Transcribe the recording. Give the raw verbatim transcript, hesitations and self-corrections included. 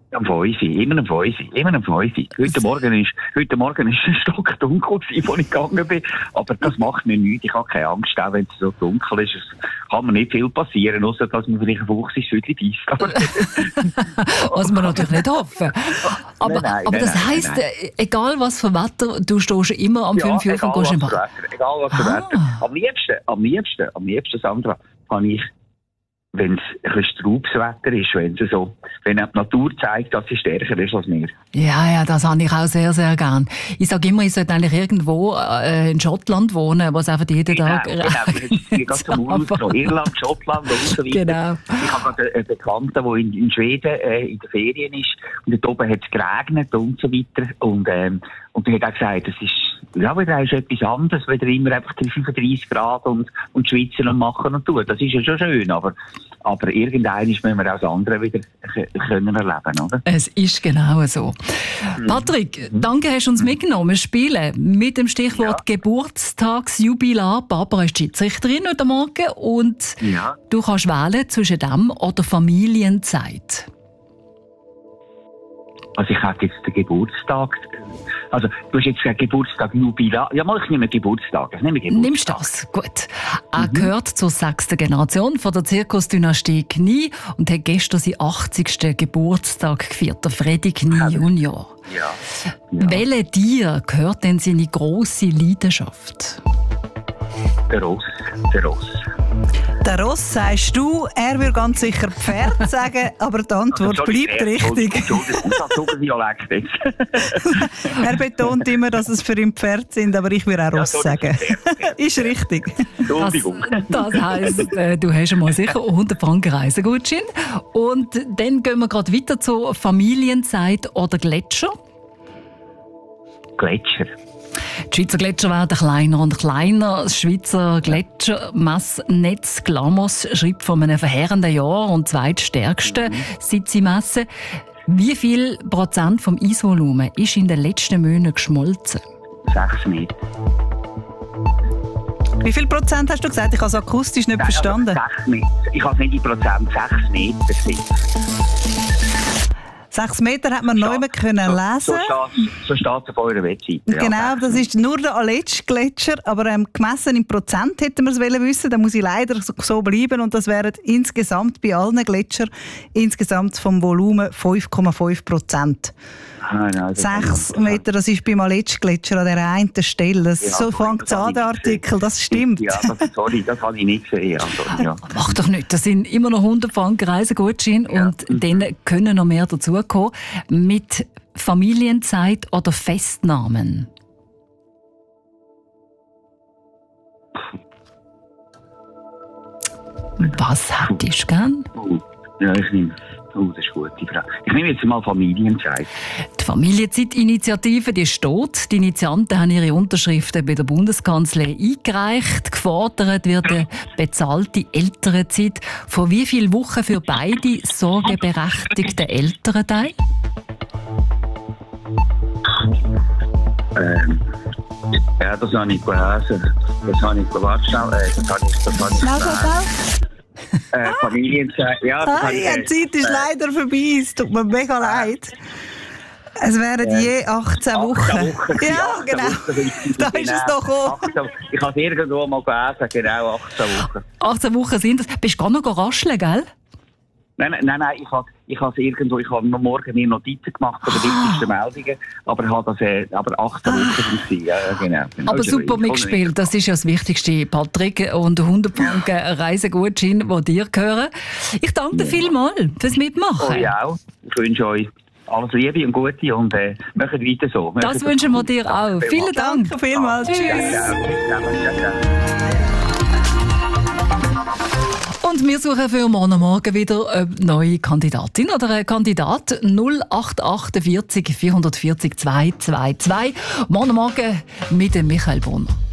Am fünf, immer am fünf, immer am fünf. Heute Morgen ist, heute Morgen ist es stockdunkel gewesen, als ich gegangen bin. Aber das macht mir nichts. Ich habe keine Angst, auch wenn es so dunkel ist. Es kann mir nicht viel passieren, außer dass man vielleicht ein Fuchs ins Südli beißt. Was wir natürlich nicht hoffen. Aber, Nein, nein, aber das nein, heisst, nein, nein. egal was für Wetter, du stehst immer am Ja, fünf Uhr und gehst im Bad. Wetter, egal was für Ah. Wetter. Am liebsten, am liebsten, am liebsten, Sandra, kann ich, wenn es ein bisschen straubes Wetter ist, wenn es so, wenn die Natur zeigt, dass sie stärker ist als wir. Ja, ja, das habe ich auch sehr, sehr gern. Ich sage immer, ich sollte eigentlich irgendwo äh, in Schottland wohnen, wo es einfach jeden Tag Genau, genau. Ich gehe zum Urlaub, Irland, Schottland und so weiter. Genau. Ich habe gerade einen Bekannten, der in, in Schweden äh, in der Ferien ist. Und dort oben hat es geregnet und so weiter. Und, ähm, und er hat auch gesagt, das ist, ja, wieder ist etwas anderes, wieder immer einfach fünfunddreißig Grad und, und schwitzen und machen und tun. Das ist ja schon schön, aber, aber irgendwann müssen wir auch das andere wieder können erleben, oder? Es ist genau so. Patrick, danke, hast du uns mitgenommen. Wir spielen mit dem Stichwort Ja. Geburtstagsjubilar. Barbara ist Schiedsrichterin heute Morgen und Ja. du kannst wählen zwischen dem oder Familienzeit. Also ich hätte jetzt den Geburtstag, also du hast jetzt gesagt Geburtstag Jubilar. Ja, mal, ich nehme Geburtstag. Ich nehme Geburtstag. Nimmst du das? Gut. Er gehört zur sechsten Generation von der Zirkusdynastie Knie und hat gestern seinen achtzigsten Geburtstag gefeiert, der Freddy Knie Junior. Ja. ja. Welche Tier gehört denn seine grosse Leidenschaft? Der Ross. Der Ross. Der Ross sagst du, er würde ganz sicher Pferd sagen, aber die Antwort Also, sorry, bleibt äh, richtig. Entschuldigung, das ist ein Dialekt jetzt. Er betont immer, dass es für ihn Pferd sind, aber ich würde auch Ross Ja, sorry, sagen. Pferd, Pferd. Ist richtig. Entschuldigung. Das, das heisst, äh, du hast einmal sicher hundert Franken Reisegutschein. Und dann gehen wir gerade weiter zur Familienzeit oder Gletscher. Gletscher. Die Schweizer Gletscher werden kleiner und kleiner. Das Schweizer Gletschermessnetz Glamos schreibt von einem verheerenden Jahr und zweitstärksten, seit sie messen. Wie viel Prozent vom Eisvolumen ist in den letzten Monaten geschmolzen? Sechs Meter. Wie viel Prozent hast du gesagt? Ich habe es akustisch nicht Nein, verstanden. Also sechs Meter. Ich habe es nicht in Prozent, sechs Meter sind. Sechs Meter hat man neu können So, lesen. so steht so steht's auf eurer Webseite. Ja, Genau, sechs das Meter. ist nur der Aletsch-Gletscher, aber ähm, gemessen in Prozent hätten wir es wollen wissen. Da muss ich leider so, so bleiben und das wären insgesamt bei allen Gletschern insgesamt vom Volumen fünf Komma fünf Prozent. Ah, nein, das Sechs ist- Meter, das ist beim Aletsch-Gletscher an dieser einen Stelle. Das, Ja, so sorry, fängt das es habe an, ich der nicht gesehen. Artikel, das stimmt. Ja, das, sorry, das habe ich nicht gesehen. Also, ja. Mach doch nicht, das sind immer noch hundert Franken Reisegutschein Ja. und dann können noch mehr dazukommen. Mit Familienzeit oder Festnahmen? Was hättest du gern? Oh, ja, ich nehme. Oh, das ist eine gute Frage. Ich nehme jetzt mal Familienzeit. Die Familienzeitinitiative, die steht. Die Initianten haben ihre Unterschriften bei der Bundeskanzlei eingereicht. Gefordert wird eine bezahlte Elternzeit. Von wie vielen Wochen für beide sorgeberechtigten Elternteile? Ähm, ja, das habe ich gelesen. Das habe ich gelesen. Äh, das habe ich, das habe ich Schnell, schnell, schnell. Äh, Familienzeit. Ja, das Ah, habe ich, ja, die Zeit ist leider vorbei. Es tut mir mega leid. Es wären Ja. je achtzehn Wochen. achtzehn Wochen. Ja, achtzehn genau. Wochen. Da ist es doch gekommen. achtzehn Ich habe es irgendwo mal gelesen, genau achtzehn Wochen. achtzehn Wochen sind das. Bist du gar noch rascheln, gell? Nein, nein, nein, nein, ich habe ich habe es irgendwo, ich habe noch morgen mir Notizen gemacht von den wichtigsten Meldungen, aber ich habe das, äh, aber achtzehn Wochen sind sie, ja, ja, genau. genau. Aber Also, super ich- mitgespielt, das ist ja das Wichtigste, Patrick. Und hundert Franken Reisegutschein, die dir gehören. Ich danke dir vielmals fürs Mitmachen. Oh ja, auch. Ich wünsche euch alles Liebe und Gute und äh, macht weiter so. Macht Das wünschen wir dir auch. Danke Vielen Dank. Danke vielmals. Tschüss. Ja, ja, ja, ja. Und wir suchen für morgen Morgen wieder eine neue Kandidatin oder einen Kandidat. null acht acht vier vier vier vier zwei zwei zwei. Morgen Morgen mit dem Michael Brunner.